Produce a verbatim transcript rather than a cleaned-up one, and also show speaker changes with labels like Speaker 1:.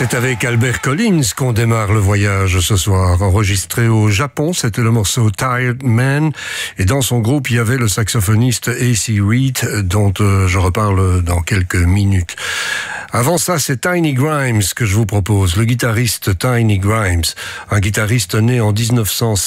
Speaker 1: C'est avec Albert Collins qu'on démarre le voyage ce soir. Enregistré au Japon, c'était le morceau Tired Man. Et dans son groupe, il y avait le saxophoniste A C Reed, dont euh, je reparle dans quelques minutes. Avant ça, c'est Tiny Grimes que je vous propose, le guitariste Tiny Grimes, un guitariste né en dix-neuf cent